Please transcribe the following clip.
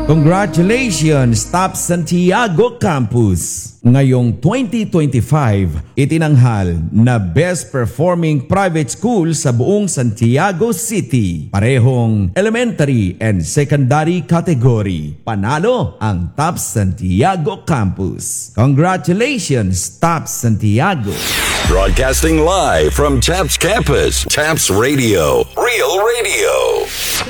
Congratulations, Top Santiago Campus! Ngayong 2025, itinanghal na Best Performing Private School sa buong Santiago City. Parehong elementary and secondary category. Panalo ang Top Santiago Campus. Congratulations, Top Santiago! Broadcasting live from TAPS Campus, TAPS Radio, Real Radio.